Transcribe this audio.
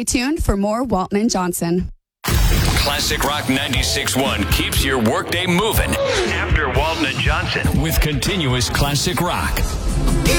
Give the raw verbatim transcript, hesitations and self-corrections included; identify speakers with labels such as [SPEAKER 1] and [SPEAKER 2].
[SPEAKER 1] Stay tuned for more Walton and Johnson.
[SPEAKER 2] Classic Rock ninety-six point one keeps your workday moving after Walton and Johnson with continuous classic rock.